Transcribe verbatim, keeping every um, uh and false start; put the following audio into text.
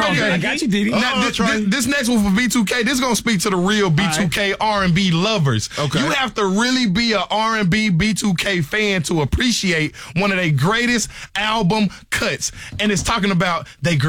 Okay, I got you, Diddy. Uh-oh, Now, this, Trey. this, this next one for B two K, this is going to speak to the real B two K R and B lovers. Okay. You have to really be a R and B B two K fan to appreciate one of their greatest album cuts. And it's talking about they